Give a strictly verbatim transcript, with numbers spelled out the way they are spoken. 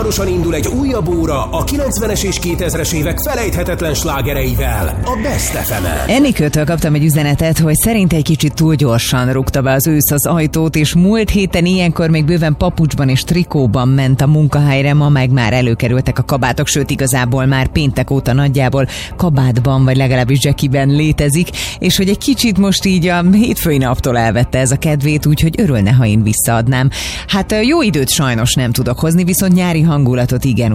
hamarosan indul egy újabb óra a kilencvenes és kétezres évek felejthetetlen slágereivel, a Best ef emen. Enikőtől kaptam egy üzenetet, hogy szerint egy kicsit túl gyorsan rúgta be az ősz az ajtót, és múlt héten ilyenkor még bőven papucsban és trikóban ment a munkahelyre, ma meg már előkerültek a kabátok, sőt igazából már péntek óta nagyjából kabátban, vagy legalábbis jackiben létezik, és hogy egy kicsit most így a hétfői naptól elvette ez a kedvét, úgyhogy örülne, ha én visszaadnám. Hát jó időt sajnos nem tudok hozni, viszont nyári hangulatot igen.